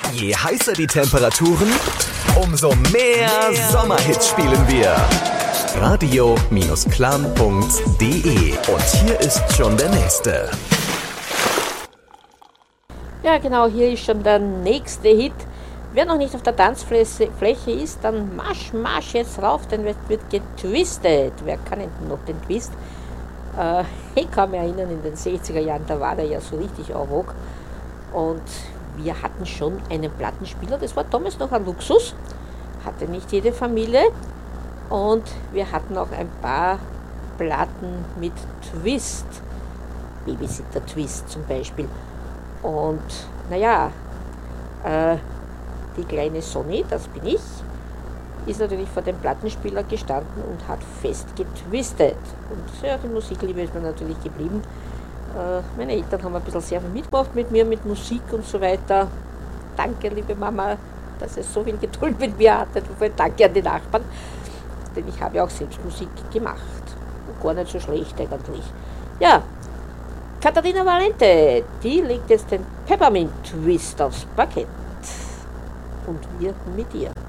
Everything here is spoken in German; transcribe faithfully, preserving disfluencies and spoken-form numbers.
Je heißer die Temperaturen, umso mehr Sommerhits spielen wir. radio-clan punkt de. Und hier ist schon der nächste. Ja, genau, hier ist schon der nächste Hit. Wer noch nicht auf der Tanzfläche ist, dann marsch, marsch jetzt rauf, denn wird, wird getwistet. Wer kann denn noch den Twist? Äh, ich kann mich erinnern, in den sechziger Jahren, da war der ja so richtig en vogue. Und wir hatten schon einen Plattenspieler, das war damals noch ein Luxus, hatte nicht jede Familie. Und wir hatten auch ein paar Platten mit Twist, Babysitter Twist zum Beispiel. Und naja, äh, die kleine Sonny, das bin ich, ist natürlich vor dem Plattenspieler gestanden und hat fest getwistet. Und ja, die Musikliebe ist mir natürlich geblieben. Äh, meine Eltern haben ein bisschen sehr viel mitgemacht mit mir, mit Musik und so weiter. Danke, liebe Mama, dass ihr so viel Geduld mit mir hattet. Danke an die Nachbarn, denn ich habe ja auch selbst Musik gemacht. Und gar nicht so schlecht eigentlich. Ja, Katharina Valente, die legt jetzt den Peppermint Twist aufs Parkett. Und wir mit ihr.